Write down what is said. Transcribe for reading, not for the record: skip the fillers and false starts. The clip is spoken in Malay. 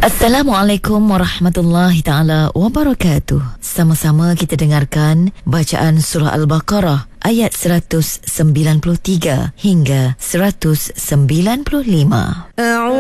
Assalamualaikum warahmatullahi ta'ala wabarakatuh. Sama-sama kita dengarkan bacaan surah Al-Baqarah ayat 193 hingga 195.